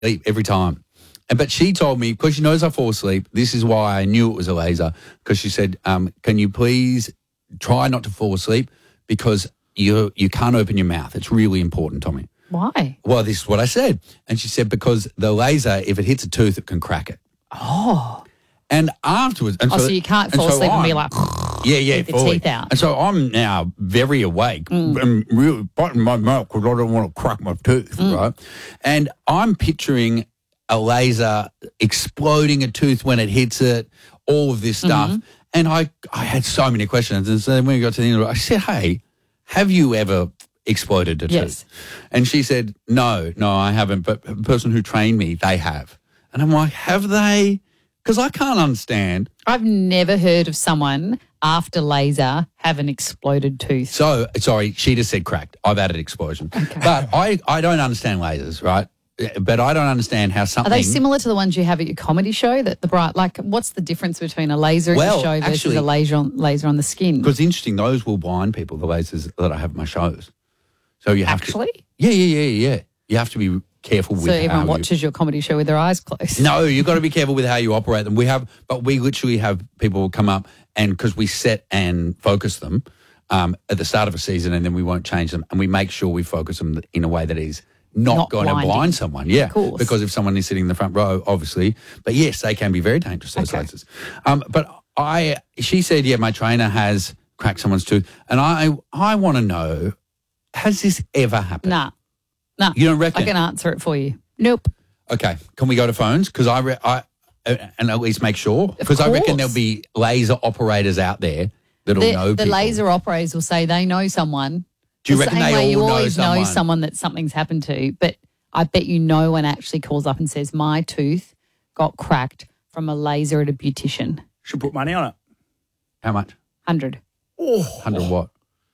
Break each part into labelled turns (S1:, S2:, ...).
S1: every time. But she told me, because she knows I fall asleep, this is why I knew it was a laser, because she said, can you please try not to fall asleep because you can't open your mouth. It's really important, Tommy.
S2: Why?
S1: Well, this is what I said. And she said, because the laser, if it hits a tooth, it can crack it.
S2: Oh.
S1: And afterwards... And
S2: so you can't fall asleep and be like...
S1: Yeah,
S2: with your teeth out.
S1: And so I'm now very awake and really biting my mouth because I don't want to crack my tooth, right? And I'm picturing a laser exploding a tooth when it hits it, all of this stuff. And I had so many questions. And so when we got to the end of it, I said, hey, have you ever exploded a tooth? And she said, no, I haven't. But the person who trained me, they have. And I'm like, have they? Because I can't understand.
S2: I've never heard of someone after laser have an exploded tooth.
S1: So, sorry, she just said cracked. I've added explosion. Okay. But I don't understand lasers, right? But I don't understand how something...
S2: Are they similar to the ones you have at your comedy show? That the bright, like, what's the difference between a laser at your show versus a laser on the skin?
S1: Because interesting, those will blind people, the lasers that I have at my shows. So you have
S2: to...
S1: Yeah. You have to be careful with how
S2: everyone watches your comedy show with their eyes closed.
S1: No, you've got to be careful with how you operate them. We literally have people come up and because we set and focus them at the start of a season and then we won't change them and we make sure we focus them in a way that is not going to blind someone. Yeah, of course. Because if someone is sitting in the front row, obviously. But yes, they can be very dangerous, those lasers. But she said, yeah, my trainer has cracked someone's tooth. And I want to know, has this ever happened?
S2: Nah.
S1: You don't reckon?
S2: I can answer it for you. Nope.
S1: Okay. Can we go to phones? Because and at least make sure. Because I reckon there'll be laser operators out there that'll know people.
S2: The laser operators will say they know someone.
S1: Do you reckon they all know someone?
S2: You always know someone that something's happened to, but I bet you no one actually calls up and says, my tooth got cracked from a laser at a beautician.
S3: Should put money on it.
S1: How much?
S2: 100.
S1: Oh. 100 what?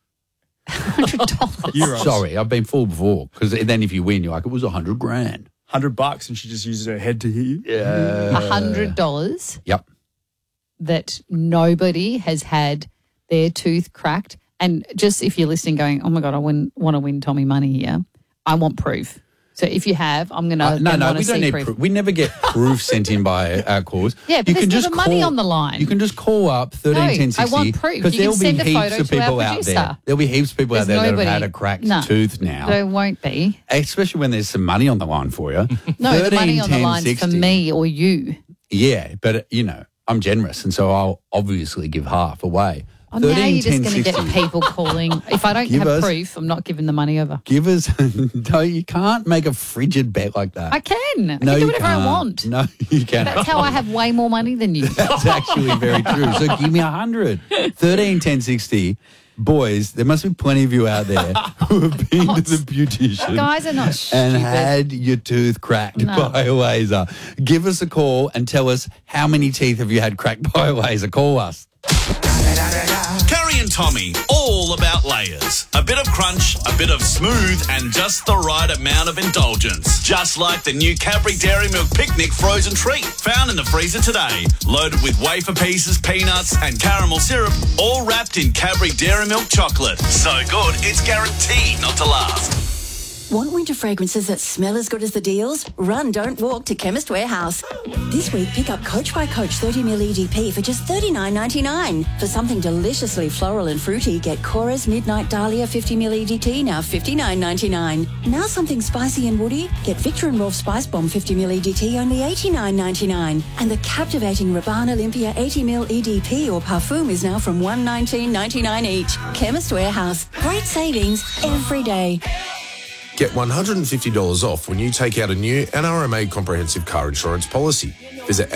S2: $100.
S1: Sorry, I've been fooled before. Because then if you win, you're like, it was $100,000.
S3: $100 and she just uses her head to hit you?
S1: Yeah.
S2: $100?
S1: Yep.
S2: That nobody has had their tooth cracked. And just if you're listening going, oh, my God, I want to win Tommy money here, I want proof. So if you have, I'm going to
S1: No, we don't need proof. We never get proof sent in by our calls.
S2: Yeah, but there's never money on the line.
S1: You can just call up 131060.
S2: I want proof.
S1: Because there'll be heaps of people out there. There'll be heaps of people out there that have had a cracked tooth now.
S2: There won't be.
S1: Especially when there's some money on the line for you.
S2: No, the money on the line's for me or you.
S1: Yeah, but, I'm generous, and so I'll obviously give half away.
S2: Oh, now you're just going to get people calling. If I don't have proof, I'm not giving the money over.
S1: Give us... No, you can't make a frigid bet like that.
S2: I can. I can do whatever I want.
S1: No, you can't.
S2: That's how I have way more money than you.
S1: That's actually very true. So give me 100. 131060. Boys, there must be plenty of you out there who have been to the beautician.
S2: Guys are not stupid.
S1: And had your tooth cracked by a laser. Give us a call and tell us how many teeth have you had cracked by a laser. Call us.
S4: Carrie and Tommy, all about layers. A bit of crunch, a bit of smooth, and just the right amount of indulgence. Just like the new Cadbury Dairy Milk Picnic frozen treat, found in the freezer today. Loaded with wafer pieces, peanuts, and caramel syrup, all wrapped in Cadbury Dairy Milk chocolate. So good, it's guaranteed not to last.
S5: Want winter fragrances that smell as good as the deals? Run, don't walk to Chemist Warehouse. This week, pick up Coach by Coach 30ml EDP for just $39.99. For something deliciously floral and fruity, get Cora's Midnight Dahlia 50ml EDT, now $59.99. Now something spicy and woody, get Victor and Rolf Spice Bomb 50ml EDT, only $89.99. And the captivating Rabanne Olympia 80ml EDP or Parfum is now from $119.99 each. Chemist Warehouse. Great savings every day.
S6: Get $150 off when you take out a new NRMA comprehensive car insurance policy. Visit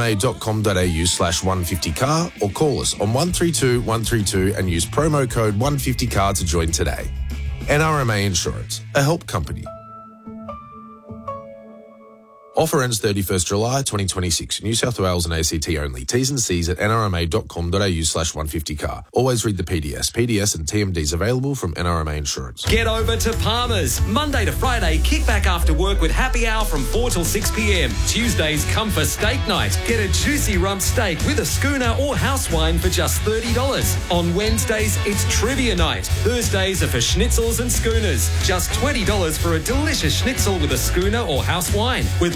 S6: nrma.com.au/150car or call us on 132 132 and use promo code 150car to join today. NRMA Insurance, a help company. Offer ends 31st July 2026. New South Wales and ACT only. T's and C's at nrma.com.au/150car. Always read the PDS. PDS and TMDs available from NRMA Insurance.
S7: Get over to Palmer's. Monday to Friday, kick back after work with happy hour from 4 till 6 p.m. Tuesday's Comfort Steak Night. Get a juicy rump steak with a schooner or house wine for just $30. On Wednesdays, it's Trivia Night. Thursdays are for schnitzels and schooners. Just $20 for a delicious schnitzel with a schooner or house wine. With